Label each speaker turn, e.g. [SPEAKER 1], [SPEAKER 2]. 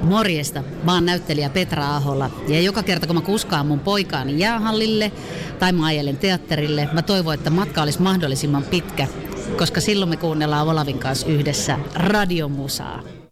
[SPEAKER 1] Morjesta, mä oon näyttelijä Petra Ahola ja joka kerta kun mä kuskaan mun poikaani jäähallille tai mä ajelen teatterille, mä toivon, että matka olisi mahdollisimman pitkä, koska silloin me kuunnellaan Olavin kanssa yhdessä radiomusaa.